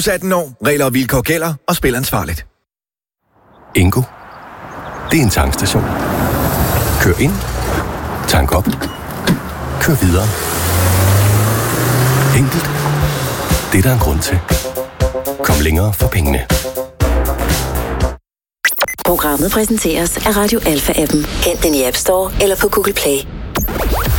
18 år. Regler og vilkår gælder, og spil ansvarligt. Ingo. Det er en tankstation. Kør ind. Tank op. Kør videre. Enkelt. Det er der en grund til. Kom længere for pengene. Programmet præsenteres af Radio Alpha-appen. Hent den i App Store eller på Google Play.